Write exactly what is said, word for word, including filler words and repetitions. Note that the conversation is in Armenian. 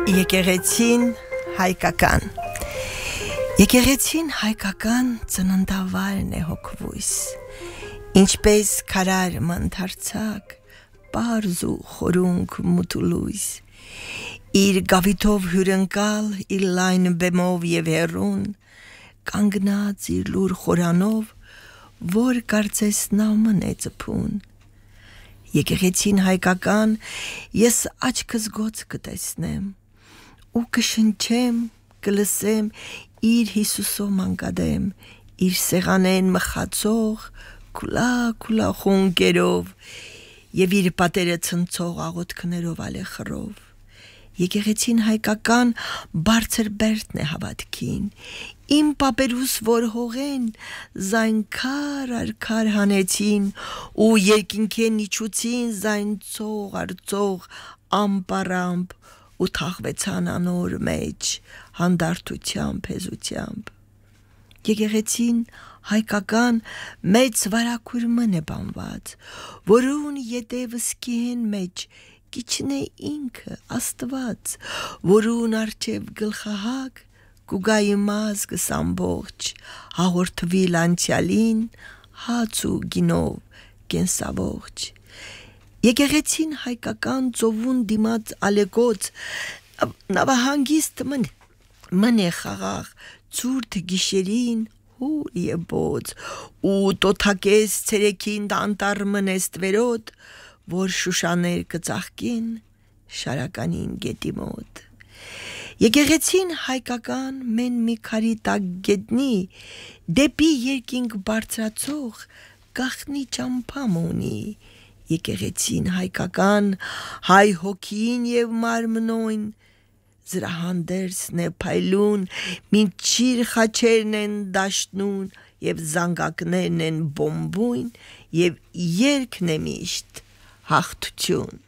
Եկեղեցին հայկական Եկեղեցին հայկական ծննդավայրն է հոգվույս Ինչպես քարար մնդարձակ պարզ ու խորունկ մութուլույս Իր գավիթով հյուրընկալ իր լայն բեմով եւ հեռուն կանգնած իր լուր խորանով որ կարծես նաումն է ծփուն Եկեղեցին հայկական ես աչքս գոց կտեսնեմ ու կշնչեմ, կլսեմ իր Հիսուսով մանկադեմ, իր սեղանեն մխացող, կուլա կուլա խոնկերով եւ իր պատերը ցնցող աղոթքներով ալեխրով։ Եկեղեցին հայկական բարձր բերդն է հավատքին, իմ պապերուս որ հողեն զայն քար առ քար հանեցին ու երկինքեն իջուցին զայն ծող առ ծող ամպարամպ ու թաղվեցան անոր մեջ հանդարտությամբ հեզությամբ Եկեղեցին հայկական մեծ վարակույր ման է բանված որուն ետևս կիհեն մեջ կիչնե ինքը աստված որուն արջև գլխահակ կուգայի մազգս ամբողջ հաղորդվի լանցյալին հաց ու գինով կենսավողջ Եկեղեցին հայկական ծովուն դիմաց ալեկոց նավահանգիստ ման ման է խաղաղ ցուրտ գիշերին հուր եբոց ու տոթակես ցերեկին դանտար մնեստվերոտ որ շուշաներ կծաղկին շարականին գետի մոտ Եկեղեցին հայկական մեն մի քարի տակ գետնի դեպի երկինք բարձրացող գախնի ճամփամ ունի Եկեղեցին հայկական հայ հոգին եւ մարմնոյն զրահանդերսն է փայլուն մինչիր խաչերն են դաշնուն եւ զանգակներն են բոմբույն եւ երկն է միշտ հաղթություն